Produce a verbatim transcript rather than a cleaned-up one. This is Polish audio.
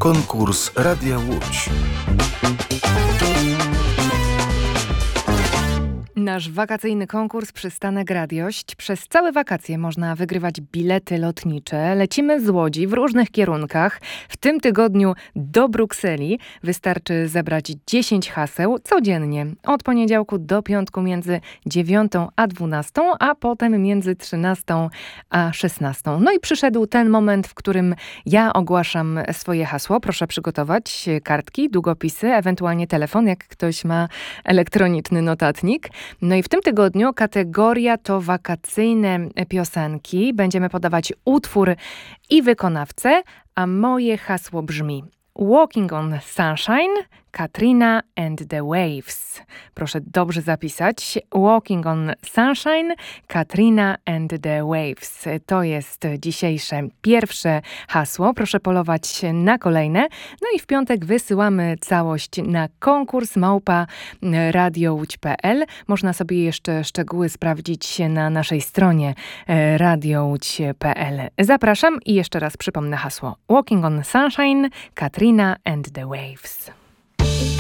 Konkurs Radia Łódź. Nasz wakacyjny konkurs Przystanek Radiość. Przez całe wakacje można wygrywać bilety lotnicze. Lecimy z Łodzi w różnych kierunkach. W tym tygodniu do Brukseli. Wystarczy zebrać dziesięć haseł codziennie. Od poniedziałku do piątku między dziewiątą a dwunastą, a potem między trzynastą a szesnastą. No i przyszedł ten moment, w którym ja ogłaszam swoje hasło. Proszę przygotować kartki, długopisy, ewentualnie telefon, jak ktoś ma elektroniczny notatnik. No i w tym tygodniu kategoria to wakacyjne piosenki. Będziemy podawać utwór i wykonawcę, a moje hasło brzmi Walking on Sunshine, Katrina and the Waves. Proszę dobrze zapisać. Walking on Sunshine, Katrina and the Waves. To jest dzisiejsze pierwsze hasło. Proszę polować na kolejne. No i w piątek wysyłamy całość na konkurs małpa radiołódź kropka p l. Można sobie jeszcze szczegóły sprawdzić na naszej stronie radiołódź kropka p l. Zapraszam i jeszcze raz przypomnę hasło. Walking on Sunshine, Katrina and the Waves.